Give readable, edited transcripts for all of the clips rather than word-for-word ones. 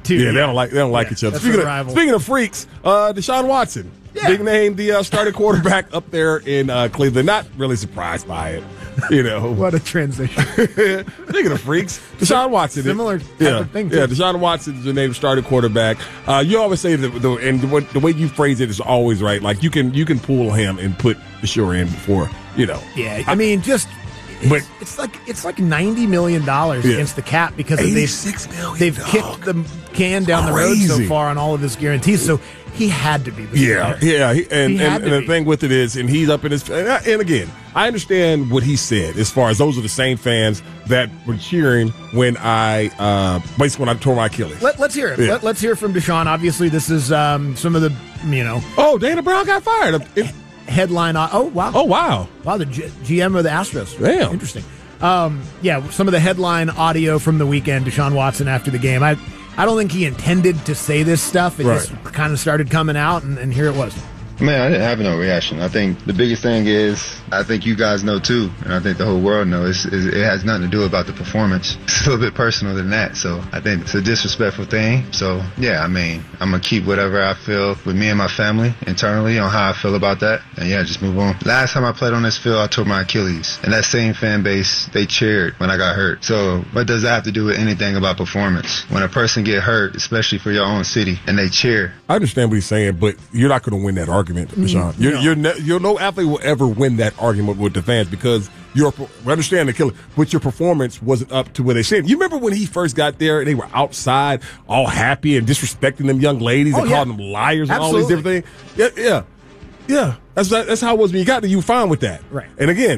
too. Yeah, they don't like each other. Speaking of freaks, Deshaun Watson, big name, the starting quarterback up there in Cleveland. Not really surprised by it. What a transition. Speaking of freaks, Deshaun Watson. Similar type of thing, too. Yeah, Deshaun Watson is the name of starting quarterback. You always say that, the way you phrase it is always right. Like, you can pull him and put the shore in before, Yeah, I mean, it's like $90 million against the cap because they've kicked the can down the road so far on all of his guarantees. So he had to be the starter. And the thing with it is, and he's up in his, and again, I understand what he said as far as those are the same fans that were cheering when basically when I tore my Achilles. Let's hear it. Yeah. Let's hear from Deshaun. Obviously, this is some of the, Oh, Dana Brown got fired. Headline. Oh, wow. Wow, the GM of the Astros. Damn. Interesting. Some of the headline audio from the weekend, Deshaun Watson after the game. I don't think he intended to say this stuff. It just kind of started coming out, and here it was. Man, I didn't have no reaction. I think the biggest thing is, I think you guys know too, and I think the whole world knows, it has nothing to do about the performance. It's a little bit personal than that, so I think it's a disrespectful thing. So, yeah, I mean, I'm going to keep whatever I feel with me and my family internally on how I feel about that, and just move on. Last time I played on this field, I tore my Achilles, and that same fan base, they cheered when I got hurt. So what does that have to do with anything about performance? When a person get hurt, especially for your own city, and they cheer. I understand what he's saying, but you're not going to win that argument, Deshaun. No athlete will ever win that argument with the fans because we understand the killer, but your performance wasn't up to what they said. You remember when he first got there and they were outside all happy and disrespecting them young ladies and calling them liars and all these different things? Yeah. That's how it was when you got there. You were fine with that. Right. And again,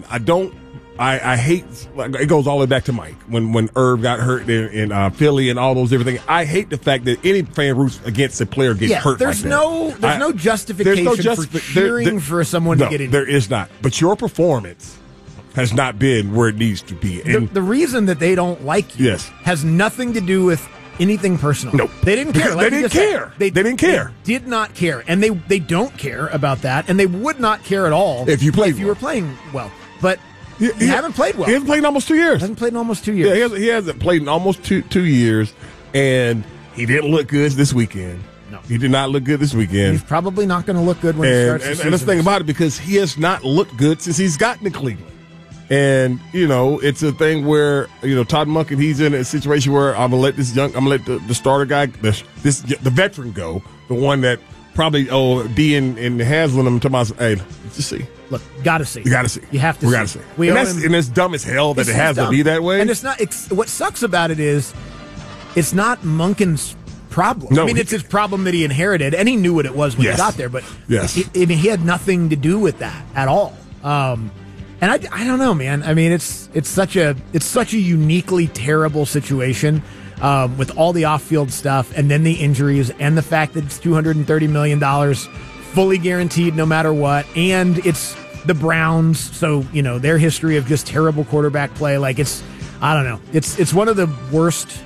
I hate, it goes all the way back to Mike when Irv got hurt in Philly and all those different things. I hate the fact that any fan roots against a player getting hurt. There's no justification for cheering for someone to get injured. There is not. But your performance has not been where it needs to be. And the reason that they don't like you has nothing to do with anything personal. No, they didn't care. They didn't care. They didn't care. They did not care, and they don't care about that, and they would not care at all if you were playing well. But you haven't played well. He hasn't played in almost 2 years. Hasn't played in almost 2 years. Yeah, he hasn't played in almost two years, and he didn't look good this weekend. No, he did not look good this weekend. He's probably not going to look good when he starts the season. And that's the thing about it, because he has not looked good since he's gotten to Cleveland. And, it's a thing where, Todd Monken, he's in a situation where I'm going to let the starter guy, the veteran go, the one that probably, D and Haslam, I'm talking about, hey, let's just see. Look, gotta see. You gotta see. You have to see. We gotta see. And it's dumb as hell that it has to be that way. And it's not, what sucks about it is, it's not Monken's problem. No, I mean, it's his problem that he inherited, and he knew what it was when he got there, but he had nothing to do with that at all. And I don't know, man. I mean, it's such a uniquely terrible situation with all the off-field stuff, and then the injuries, and the fact that it's $230 million fully guaranteed no matter what, and it's the Browns, so their history of just terrible quarterback play. Like, I don't know. It's one of the worst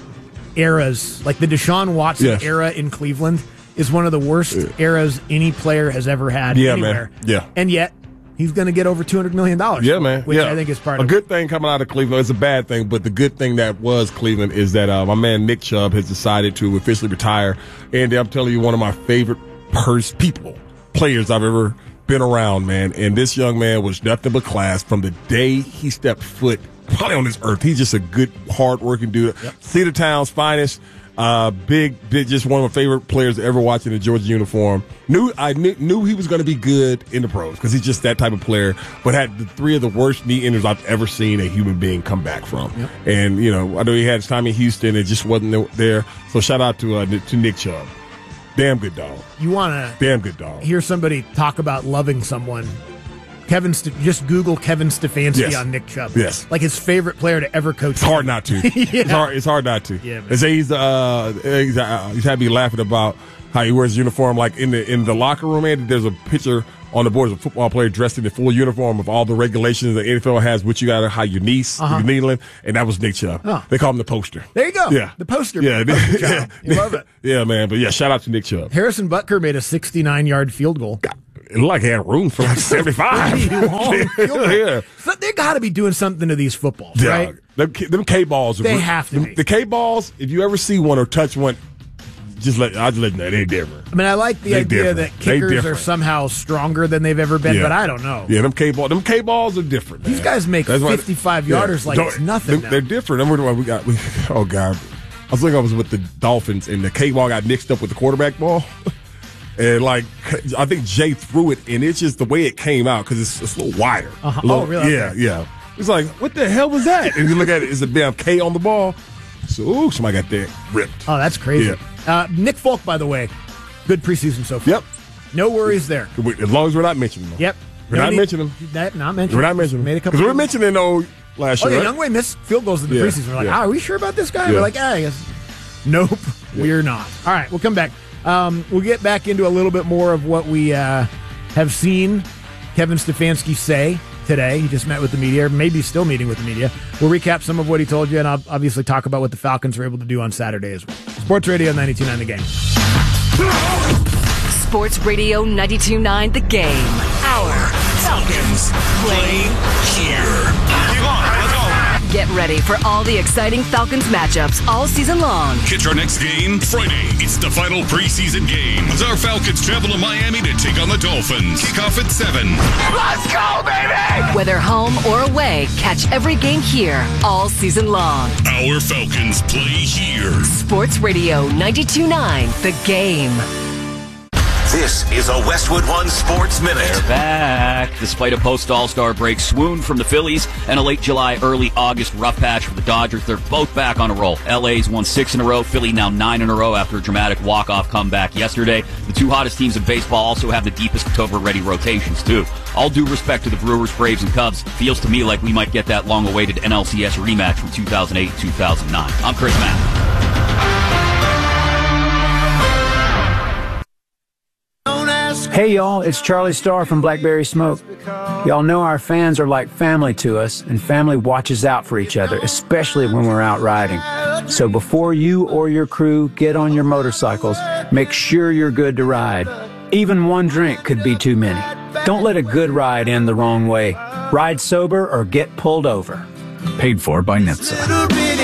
eras. Like, the Deshaun Watson era in Cleveland is one of the worst eras any player has ever had anywhere. Man. Yeah, and yet he's going to get over $200 million. Yeah, man. Which I think is part of a good thing coming out of Cleveland. It's a bad thing, but the good thing that was Cleveland is that my man Nick Chubb has decided to officially retire. And I'm telling you, one of my favorite players I've ever been around, man. And this young man was nothing but class from the day he stepped foot probably on this earth. He's just a good, hard-working dude. Yep. Cedar Town's finest. Big, just one of my favorite players to ever watch in the Georgia uniform. I knew he was going to be good in the pros because he's just that type of player, but had three of the worst knee injuries I've ever seen a human being come back from. Yep. And, I know he had his time in Houston. It just wasn't there. So shout out to Nick Chubb. Damn good dog. You want to hear somebody talk about loving someone? Just Google Kevin Stefanski on Nick Chubb. Yes. Like his favorite player to ever coach. It's hard not to. It's hard not to. Yeah, he's had me laughing about how he wears his uniform. Like in the locker room, and there's a picture on the board of a football player dressed in the full uniform of all the regulations the NFL has, which you got to hide your niece, your kneeling, and that was Nick Chubb. Oh. They call him the poster. There you go. Yeah. The poster. Yeah. You love it. Yeah, man. But shout out to Nick Chubb. Harrison Butker made a 69-yard field goal. God. It looked like he had room for like 75. Yeah. So they got to be doing something to these footballs, right? Them K-balls. They have to be. The K-balls, if you ever see one or touch one, I just let you know they're different. I mean, I like the idea that kickers are somehow stronger than they've ever been, but I don't know. Yeah, them K balls are different. These guys make 55-yarders like it's nothing. They're different. I'm wondering why oh God, I was with the Dolphins and the K ball got mixed up with the quarterback ball. And, I think Jay threw it, and it's just the way it came out because it's a little wider. Oh, really? Yeah. It's like, what the hell was that? And you look at it, it's a damn K on the ball. So, somebody got that ripped. Oh, that's crazy. Yeah. Nick Folk, by the way, good preseason so far. Yep. No worries there. As long as we're not mentioning them. Yep. We're not mentioning them. Not mentioning We're not mentioning them. Made a couple. Because we were mentioning last year. Oh, yeah, Youngway missed field goals in the preseason. We're like, are we sure about this guy? Yeah. We're like, I guess. Nope, we're not. All right, we'll come back. We'll get back into a little bit more of what we have seen Kevin Stefanski say today. He just met with the media, or maybe still meeting with the media. We'll recap some of what he told you, and I'll obviously talk about what the Falcons were able to do on Saturday as well. Sports Radio 92.9 The Game. Sports Radio 92.9 The Game. Our Falcons play here. Keep on, let's go. Get ready for all the exciting Falcons matchups all season long. Catch our next game Friday. It's the final preseason game as our Falcons travel to Miami to take on the Dolphins. Kickoff at 7. Let's go, baby! Whether home or away, catch every game here all season long. Our Falcons play here. Sports Radio 92.9 The Game. This is a Westwood One Sports Minute. They're back. Despite a post-All-Star break swoon from the Phillies and a late July, early August rough patch for the Dodgers, they're both back on a roll. LA's won 6 in a row. Philly now 9 in a row after a dramatic walk-off comeback yesterday. The two hottest teams in baseball also have the deepest October-ready rotations, too. All due respect to the Brewers, Braves, and Cubs, feels to me like we might get that long-awaited NLCS rematch from 2008-2009. I'm Chris Mack. Hey y'all, it's Charlie Starr from Blackberry Smoke. Y'all know our fans are like family to us, and family watches out for each other, especially when we're out riding. So before you or your crew get on your motorcycles, make sure you're good to ride. Even one drink could be too many. Don't let a good ride end the wrong way. Ride sober or get pulled over. Paid for by NHTSA.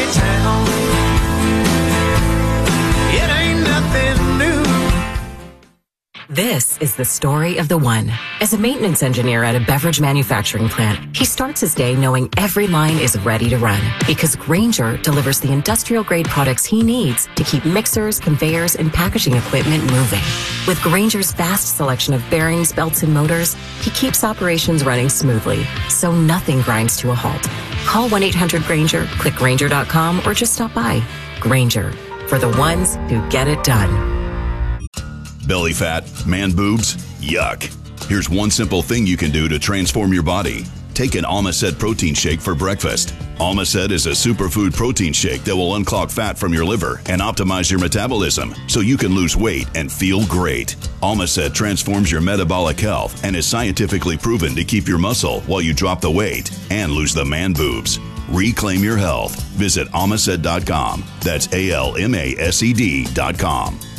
This is the story of the one. As a maintenance engineer at a beverage manufacturing plant, he starts his day knowing every line is ready to run because Grainger delivers the industrial-grade products he needs to keep mixers, conveyors, and packaging equipment moving. With Grainger's vast selection of bearings, belts, and motors, he keeps operations running smoothly, so nothing grinds to a halt. Call 1-800-GRAINGER, click Grainger.com, or just stop by. Grainger, for the ones who get it done. Belly fat, man boobs, yuck. Here's one simple thing you can do to transform your body. Take an Almacet protein shake for breakfast. Almacet is a superfood protein shake that will unclog fat from your liver and optimize your metabolism so you can lose weight and feel great. Almacet transforms your metabolic health and is scientifically proven to keep your muscle while you drop the weight and lose the man boobs. Reclaim your health. Visit Almacet.com. That's ALMASED.com.